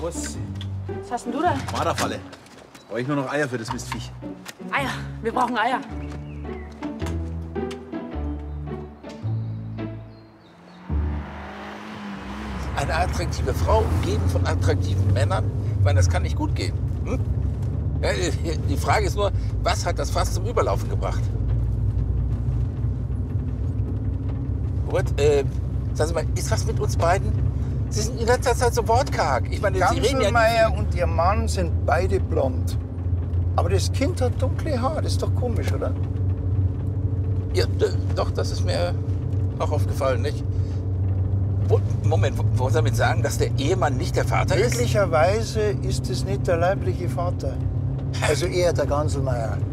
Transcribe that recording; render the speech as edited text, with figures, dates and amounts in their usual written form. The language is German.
Servus. Was hast denn du da? Marderfalle. Brauche ich nur noch Eier für das Mistviech. Eier. Wir brauchen Eier. Eine attraktive Frau umgeben von attraktiven Männern, ich meine, das kann nicht gut gehen. Hm? Ja, die Frage ist nur, was hat das Fass zum Überlaufen gebracht? Robert, sagen Sie mal, ist was mit uns beiden? Sie sind in letzter Zeit so wortkarg. Ich meine, Sie reden ja Ganselmeier nicht... und ihr Mann sind beide blond. Aber das Kind hat dunkle Haare, das ist doch komisch, oder? Ja, doch, das ist mir auch aufgefallen, nicht? Moment, wollen Sie damit sagen, dass der Ehemann nicht der Vater ist? Möglicherweise ist es nicht der leibliche Vater. Also eher der Ganselmeier.